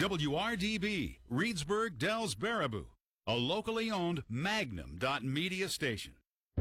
WRDB, Reedsburg, Dells, Baraboo, a locally owned Magnum.media station.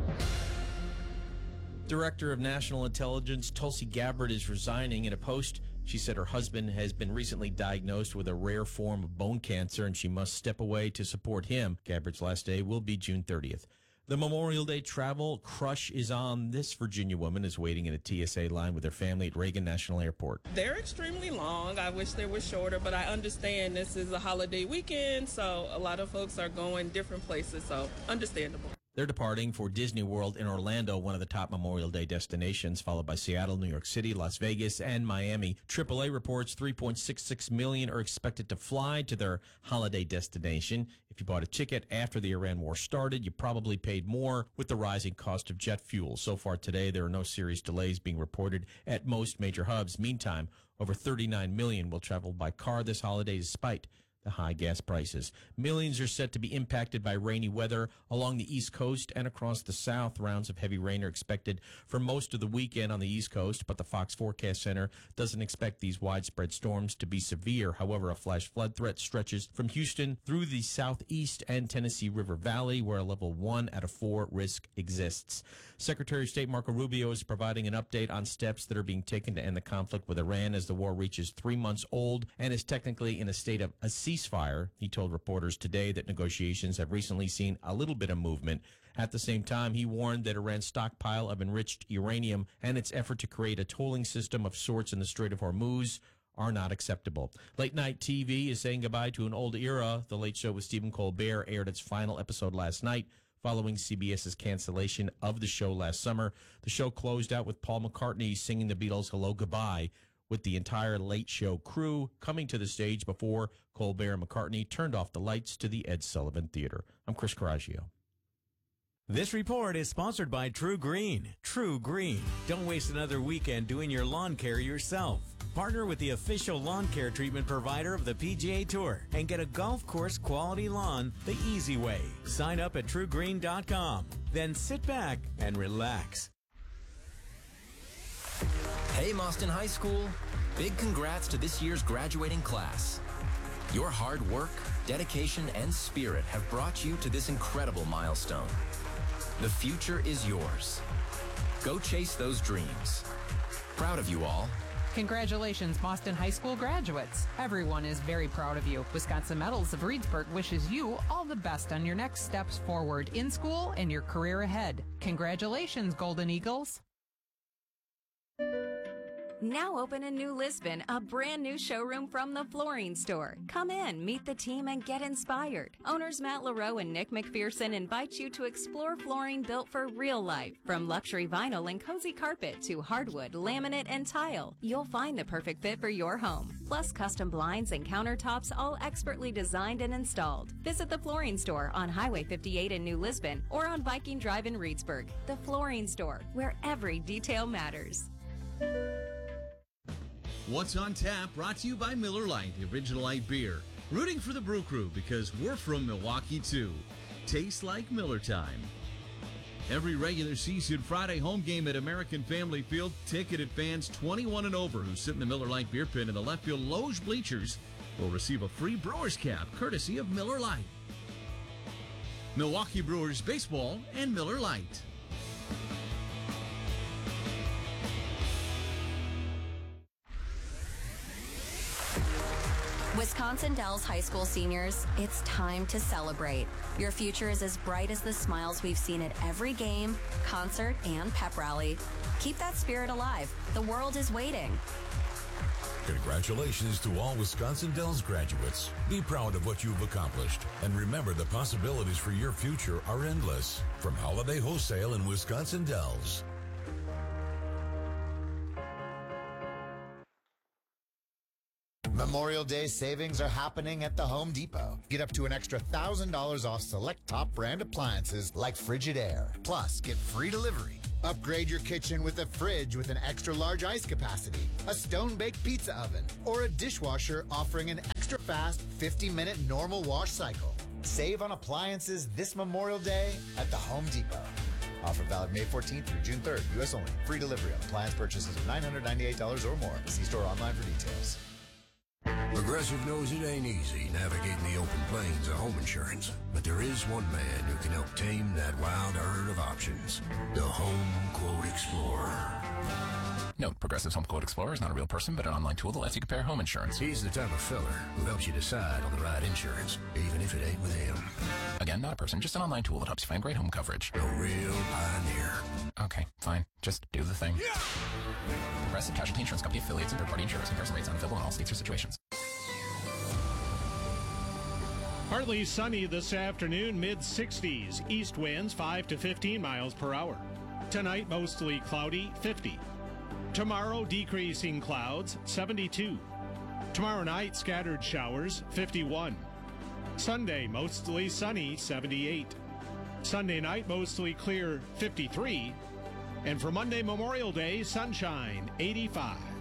Director of National Intelligence Tulsi Gabbard is resigning. In a post, she said her husband has been recently diagnosed with a rare form of bone cancer and she must step away to support him. Gabbard's last day will be June 30th. The Memorial Day travel crush is on. This Virginia woman is waiting in a TSA line with her family at Reagan National Airport. They're extremely long. I wish they were shorter, but I understand this is a holiday weekend, so a lot of folks are going different places, so understandable. They're departing for Disney World in Orlando, one of the top Memorial Day destinations, followed by Seattle, New York City, Las Vegas, and Miami. AAA reports 3.66 million are expected to fly to their holiday destination. If you bought a ticket after the Iran war started, you probably paid more with the rising cost of jet fuel. So far today, there are no serious delays being reported at most major hubs. Meantime, over 39 million will travel by car this holiday despite the high gas prices. Millions are set to be impacted by rainy weather along the East Coast and across the South. Rounds of heavy rain are expected for most of the weekend on the East Coast, but the Fox Forecast Center doesn't expect these widespread storms to be severe. However, a flash flood threat stretches from Houston through the Southeast and Tennessee River Valley, where a level 1 out of 4 risk exists. Secretary of State Marco Rubio is providing an update on steps that are being taken to end the conflict with Iran as the war reaches 3 months old and is technically in a state of a ceasefire. He told reporters today that negotiations have recently seen a little bit of movement. At the same time, he warned that Iran's stockpile of enriched uranium and its effort to create a tolling system of sorts in the Strait of Hormuz are not acceptable. Late night TV is saying goodbye to an old era. The Late Show with Stephen Colbert aired its final episode last night, following CBS's cancellation of the show last summer. The show closed out with Paul McCartney singing the Beatles' Hello Goodbye, with the entire Late Show crew coming to the stage before Colbert and McCartney turned off the lights to the Ed Sullivan Theater. I'm Chris Coraggio. This report is sponsored by True Green. True Green. Don't waste another weekend doing your lawn care yourself. Partner with the official lawn care treatment provider of the PGA Tour and get a golf course quality lawn the easy way. Sign up at truegreen.com. Then sit back and relax. Hey, Mauston High School. Big congrats to this year's graduating class. Your hard work, dedication, and spirit have brought you to this incredible milestone. The future is yours. Go chase those dreams. Proud of you all. Congratulations, Mauston High School graduates. Everyone is very proud of you. Wisconsin Metals of Reedsburg wishes you all the best on your next steps forward in school and your career ahead. Congratulations, Golden Eagles. Now open in New Lisbon, a brand new showroom from the Flooring Store. Come in, meet the team, and get inspired. Owners Matt LaRoe and Nick McPherson invite you to explore flooring built for real life. From luxury vinyl and cozy carpet to hardwood, laminate, and tile, you'll find the perfect fit for your home. Plus custom blinds and countertops, all expertly designed and installed. Visit the Flooring Store on Highway 58 in New Lisbon or on Viking Drive in Reedsburg. The Flooring Store, where every detail matters. What's on Tap, brought to you by Miller Lite, the original light beer. Rooting for the Brew Crew because we're from Milwaukee too. Tastes like Miller time. Every regular season Friday home game at American Family Field, ticketed fans 21 and over who sit in the Miller Lite beer pit in the left field loge bleachers will receive a free Brewers cap courtesy of Miller Lite. Milwaukee Brewers baseball and Miller Lite. Wisconsin Dells High School seniors, it's time to celebrate. Your future is as bright as the smiles we've seen at every game, concert, and pep rally. Keep that spirit alive. The world is waiting. Congratulations to all Wisconsin Dells graduates. Be proud of what you've accomplished. And remember, the possibilities for your future are endless. From Holiday Wholesale and Wisconsin Dells. Memorial Day savings are happening at the Home Depot. Get up to an extra $1,000 off select top brand appliances like Frigidaire. Plus, get free delivery. Upgrade your kitchen with a fridge with an extra large ice capacity, a stone-baked pizza oven, or a dishwasher offering an extra fast 50-minute normal wash cycle. Save on appliances this Memorial Day at the Home Depot. Offer valid May 14th through June 3rd. U.S. only. Free delivery on appliance purchases of $998 or more. See store online for details. Progressive knows it ain't easy navigating the open plains of home insurance, but there is one man who can help tame that wild herd of options. The Home Quote Explorer. Note, Progressive's Home Quote Explorer is not a real person, but an online tool that lets you compare home insurance. He's the type of feller who helps you decide on the right insurance, even if it ain't with him. Again, not a person, just an online tool that helps you find great home coverage. A real pioneer. Okay, fine. Just do the thing. Progressive Casualty Insurance Company affiliates and third-party insurers. Comparison rates unavailable in all states or situations. Partly sunny this afternoon, mid-60s. East winds 5 to 15 miles per hour. Tonight, mostly cloudy, 50. Tomorrow, decreasing clouds, 72. Tomorrow night, scattered showers, 51. Sunday, mostly sunny, 78. Sunday night, mostly clear, 53. And for Monday, Memorial Day, sunshine, 85.